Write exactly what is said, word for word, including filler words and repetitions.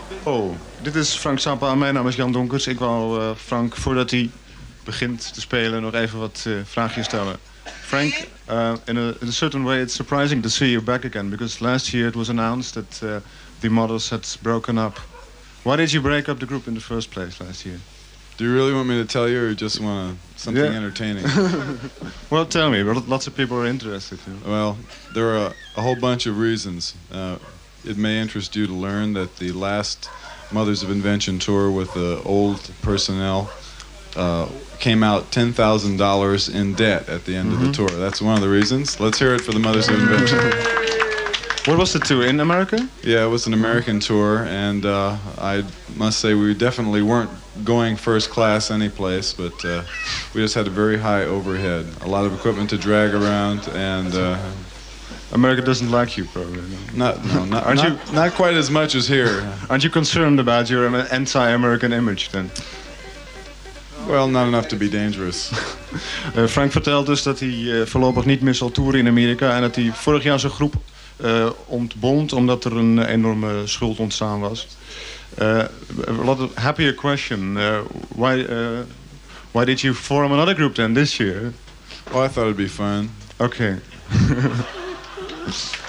Oh, dit is Frank Zappa en mijn naam is Jan Donkers. Ik wou uh, Frank, voordat hij begint te spelen, nog even wat uh, vraagjes stellen. Frank, uh, in, a, in a certain way it's surprising to see you back again, because last year it was announced that uh, the Models had broken up. Why did you break up the group in the first place last year? Do you really want me to tell you, or you just want something Yeah. entertaining? Well, tell me. Lots of people are interested. You know? Well, there are a, a whole bunch of reasons. Uh, it may interest you to learn that the last Mothers of Invention tour with the old personnel uh, came out ten thousand dollars in debt at the end mm-hmm. of the tour. That's one of the reasons. Let's hear it for the Mothers of Invention. What was the tour, in America? Yeah, it was an American tour, and uh, I must say we definitely weren't going first class any place, but uh, we just had a very high overhead, a lot of equipment to drag around, and uh, America doesn't like you, probably. No? Not, no, not, aren't not, you not quite as much as here. Aren't you concerned about your anti-American image then? Well, not enough to be dangerous. uh, Frank vertelt dus dat hij uh, voorlopig niet meer zal toeren in Amerika en dat hij vorig jaar zijn groep uh, ontbond omdat er een uh, enorme schuld ontstaan was. Uh, a lot of happier question. Uh, why, uh, why did you form another group then this year? Oh, I thought it'd be fun. Okay.